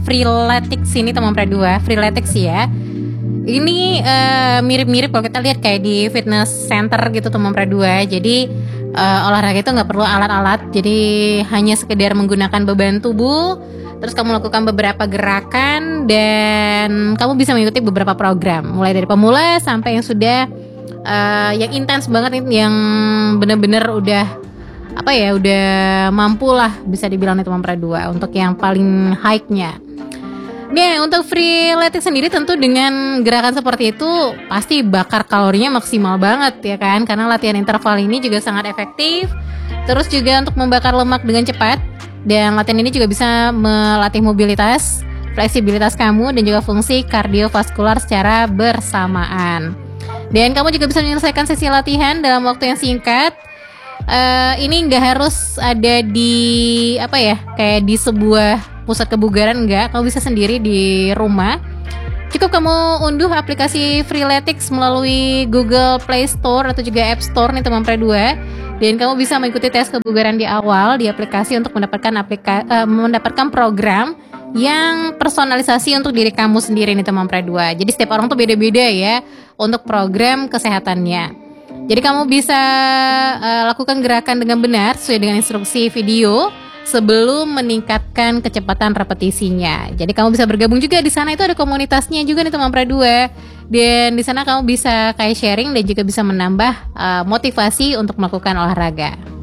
Freeletics ini teman Pra2, Freeletics ya. Ini mirip-mirip kalau kita lihat kayak di fitness center gitu teman Pra2. Jadi olahraga itu nggak perlu alat-alat, jadi hanya sekedar menggunakan beban tubuh. Terus kamu lakukan beberapa gerakan dan kamu bisa mengikuti beberapa program, mulai dari pemula sampai yang sudah yang intens banget, yang benar-benar udah mampu lah bisa dibilang teman Pra2 untuk yang paling high-nya. Nah, untuk Freeletics sendiri tentu dengan gerakan seperti itu pasti bakar kalorinya maksimal banget ya kan, karena latihan interval ini juga sangat efektif. Terus juga untuk membakar lemak dengan cepat, dan latihan ini juga bisa melatih mobilitas, fleksibilitas kamu, dan juga fungsi kardiovaskular secara bersamaan. Dan kamu juga bisa menyelesaikan sesi latihan dalam waktu yang singkat. Ini nggak harus ada di kayak di sebuah pusat kebugaran, enggak. Kamu bisa sendiri di rumah. Cukup kamu unduh aplikasi Freeletics melalui Google Play Store atau juga App Store nih teman Pra2. Dan kamu bisa mengikuti tes kebugaran di awal di aplikasi untuk mendapatkan program yang personalisasi untuk diri kamu sendiri nih teman Pra2. Jadi setiap orang tuh beda-beda ya untuk program kesehatannya. Jadi kamu bisa lakukan gerakan dengan benar sesuai dengan instruksi video sebelum meningkatkan kecepatan repetisinya. Jadi kamu bisa bergabung juga di sana, itu ada komunitasnya juga nih teman Pra2. Dan di sana kamu bisa kayak sharing dan juga bisa menambah motivasi untuk melakukan olahraga.